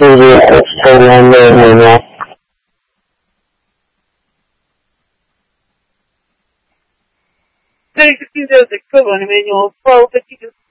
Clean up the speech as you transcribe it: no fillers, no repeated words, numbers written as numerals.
是不是后面的那个？ 这个就是课本里面有报的这个